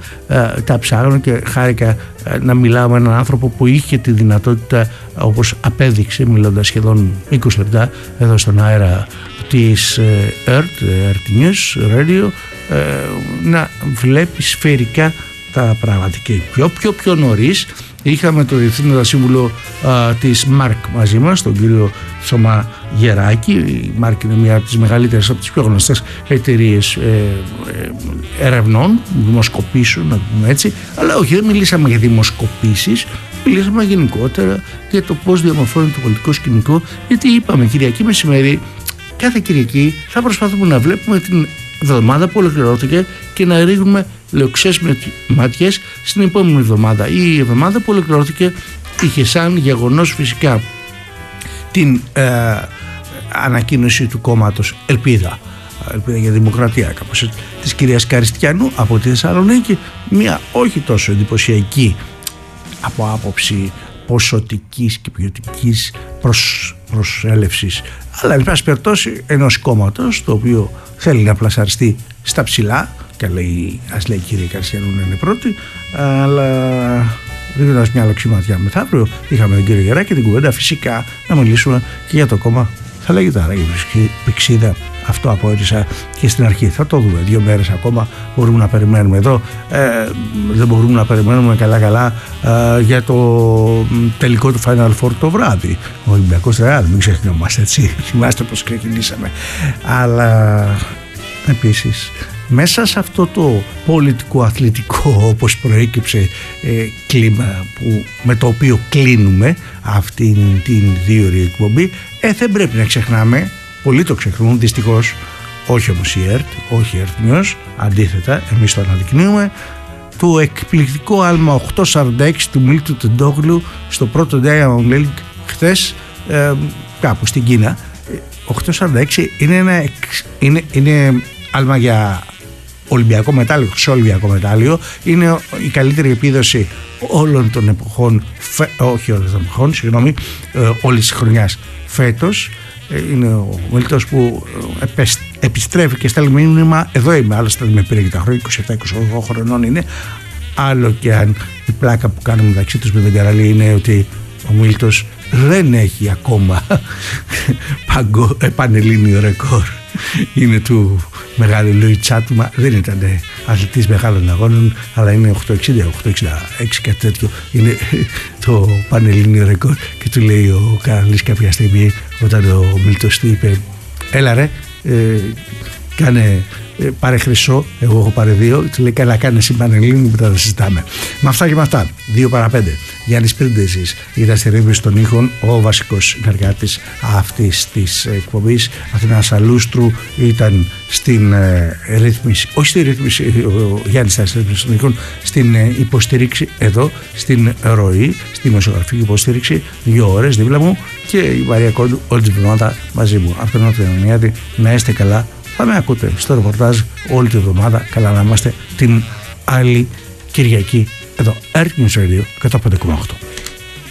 τα ψάχνω και χάρηκα να μιλάω με έναν άνθρωπο που είχε τη δυνατότητα, όπως απέδειξε μιλώντας σχεδόν 20 λεπτά εδώ στον αέρα της Earth News Radio, να βλέπει σφαιρικά τα πράγματα. Και πιο νωρίς είχαμε το Διευθύνοντα Σύμβουλο της ΜΑΡΚ μαζί μας, τον κύριο Θωμά Γεράκη. Η ΜΑΡΚ είναι μια από τις μεγαλύτερες, από τις πιο γνωστές εταιρείες ερευνών, δημοσκοπήσεων, να το πούμε έτσι. Αλλά όχι, δεν μιλήσαμε για δημοσκοπήσεις, μιλήσαμε γενικότερα για το πώς διαμορφώνεται το πολιτικό σκηνικό, γιατί είπαμε Κυριακή μεσημέρι, κάθε Κυριακή θα προσπαθούμε να βλέπουμε την εβδομάδα που ολοκληρώθηκε και να ρίχνουμε λεωξές ματιές στην επόμενη εβδομάδα. Η εβδομάδα που ολοκληρώθηκε είχε σαν γεγονός φυσικά την ανακοίνωση του κόμματος Ελπίδα για Δημοκρατία, κάπως έτσι, της κυρίας Καριστιανού από τη Θεσσαλονίκη, μια όχι τόσο εντυπωσιακή από άποψη ποσοτικής και ποιοτικής προσέλευσης, αλλά εν πάση περιπτώσει ενός κόμματος το οποίο θέλει να πλασαριστεί στα ψηλά και λέει, ας λέει η κυρία Καριστιανού να είναι πρώτη, αλλά ρίχνοντας μια λοξιματιά μεθαύριο είχαμε τον κύριο Γεράκη και την κουβέντα φυσικά να μιλήσουμε και για το κόμμα, θα λέγεται άραγε Πηξίδα. Αυτό απόρισα και στην αρχή. Θα το δούμε. 2 μέρες ακόμα μπορούμε να περιμένουμε εδώ. Δεν μπορούμε να περιμένουμε καλά για το τελικό του Final Four το βράδυ. Ο Ολυμπιακός Ρεάλ, μην ξεχνιόμαστε, έτσι. Θυμάστε πώς ξεκινήσαμε. Αλλά επίσης μέσα σε αυτό το πολιτικό αθλητικό, όπως προέκυψε, κλίμα με το οποίο κλείνουμε αυτήν την 2ωρη εκπομπή, δεν πρέπει να ξεχνάμε, πολλοί το ξεχνούν δυστυχώς, όχι όμως η ΕΡΤ, όχι η Earth News, αντίθετα εμείς το αναδεικνύουμε, το εκπληκτικό άλμα 846 του Μίλτου Τεντόγλου στο πρώτο Diamond League χθες, κάπου στην Κίνα. 846 είναι άλμα για Ολυμπιακό μετάλλιο, χρυσό Ολυμπιακό μετάλλιο. Είναι η καλύτερη επίδοση όλων των εποχών, όχι όλων των εποχών, συγγνώμη, όλης της χρονιάς φέτος. Είναι ο Μίλτος που επιστρέφει και στέλνει μήνυμα, εδώ είμαι, άλλωστε δεν με πήρε για τα χρόνια, 27-28 χρονών είναι. Άλλο και αν η πλάκα που κάνουμε μεταξύ τους με τον Καραλή είναι ότι ο Μίλτος δεν έχει ακόμα πανελλήνιο ρεκόρ. Είναι του μεγάλου Λουί Τσάτουμα, δεν ήταν αθλητής μεγάλων αγώνων, αλλά είναι 860, 866 κάτι τέτοιο, είναι το πανελλήνιο ρεκόρ. Και του λέει ο Καραλής κάποια στιγμή, όταν ο Μίλτος του είπε, έλα ρε, κάνε, πάρε χρυσό, εγώ έχω πάρει 2, του λέει καλά κάνε εσύ πανελλήνιο, μετά θα συζητάμε. Με αυτά και με αυτά, 2 παρά 5. Γιάννης Πρίντεζης ήταν στη ρύθμιση των ήχων, ο βασικός συνεργάτης αυτής της εκπομπής. Αθηνάς Αλούστρου ήταν στην ρύθμιση, όχι στη ρύθμιση, ο Γιάννης ήταν στη ρύθμιση των ήχων, στην υποστήριξη εδώ, στην ροή, στη δημοσιογραφική υποστήριξη, 2 ώρες δίπλα μου, και η Μαρία Κόντου όλη την εβδομάδα μαζί μου. Αυτό είναι το Ιωνιάδη, να είστε καλά. Θα με ακούτε στο ρεπορτάζ όλη τη εβδομάδα. Καλά να είμαστε την άλλη Κυριακή εδώ, Earth News Radio 105,8.